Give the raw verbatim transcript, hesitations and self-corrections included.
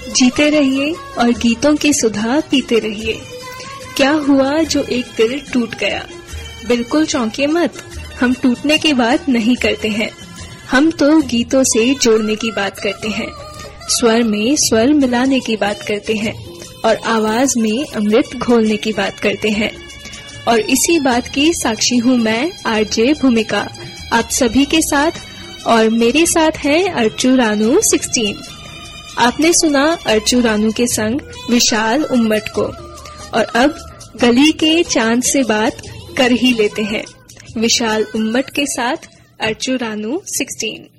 जीते रहिए और गीतों की सुधा पीते रहिए। क्या हुआ जो एक दिल टूट गया? बिल्कुल चौंके मत, हम टूटने की बात नहीं करते हैं। हम तो गीतों से जोड़ने की बात करते हैं, स्वर में स्वर मिलाने की बात करते हैं और आवाज में अमृत घोलने की बात करते हैं। और इसी बात की साक्षी हूँ मैं, आरजे भूमिका, आप सभी के साथ। और मेरे साथ है अर्चू रानू सोलह। आपने सुना अर्चू रानू के संग विशाल उम्मट को, और अब गली के चांद से बात कर ही लेते हैं विशाल उम्मट के साथ अर्चू रानू सोलह।